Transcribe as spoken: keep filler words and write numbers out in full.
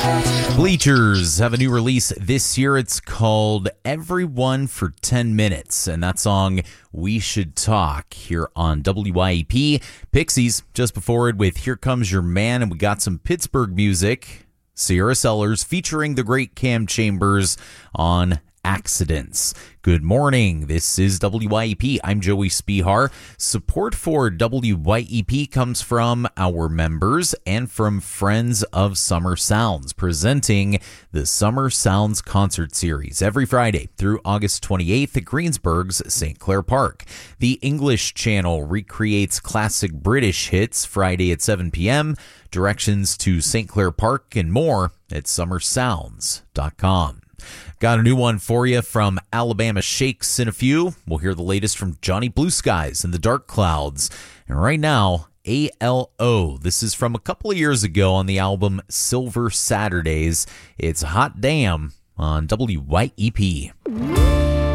Bleachers have a new release this year. It's called Everyone for ten minutes, and that song, We Should Talk, here on W Y E P. Pixies just before it with Here Comes Your Man, and we got some Pittsburgh music. Sierra Sellers featuring the great Cam Chambers on Accidents. Good morning. This is W Y E P. I'm Joey Spihar. Support for W Y E P comes from our members and from Friends of Summer Sounds, presenting the Summer Sounds Concert Series every Friday through August twenty-eighth at Greensburg's Saint Clair Park. The English Channel recreates classic British hits Friday at seven p.m. Directions to Saint Clair Park and more at summer sounds dot com. Got a new one for you from Alabama Shakes in a few. We'll hear the latest from Johnny Blue Skies and the Dark Clouds. And right now, A L O. This is from a couple of years ago on the album Silver Saturdays. It's Hot Damn on W Y E P.